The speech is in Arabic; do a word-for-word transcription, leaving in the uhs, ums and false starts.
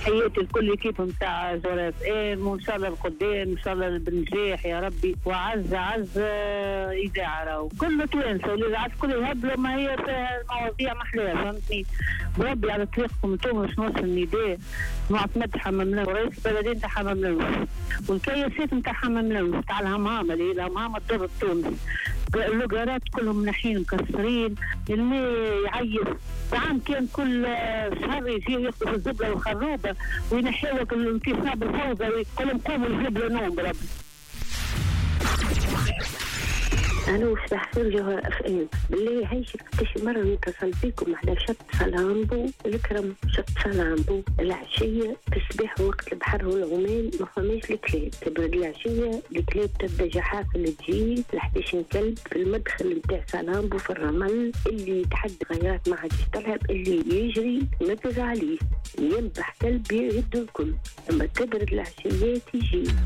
تحياتي الكل كيف نتاع جوراس ام، وان شاء الله القدام ان شاء الله بالنجاح يا ربي. وعز عز اذاعه راهو كل توانسه والاذاعات كل يهبلوا، ما هي المواضيع محلاها فهمتني. بربي على طريقكم انتم باش نوصل النداء. معتمد حمام لنا ورئيس البلديه نتاع حمام لنا والكياسات نتاع حمام لنا تاع الهمهامه اللي الهمهامه تضر تونس. اللوغارات كلهم ناحيين مكسرين، الماء يعيش. عام كان كل شهر يجي ياخذوا الزبله والخروبه وينحيوا الانتصاب الفوضى ويقولوا قوموا الزبله نوم بربي. أنا وصباح خير جوهر أف إم. بالله هيك كنتش مرة نتصل بيكم على شط سلامبو الكرم. شط سلامبو العشية تصبح وقت البحر والعمان ما فماش الكلاب. تبرد العشية الكلاب تبدا جحافل تجي لحداش كلب في المدخل نتاع سلامبو في الرمل. اللي يتحدى غيرات ما عادش تلعب، اللي يجري نقز عليه ينبح كلب يهد الكل. لما تبرد العشيات يجي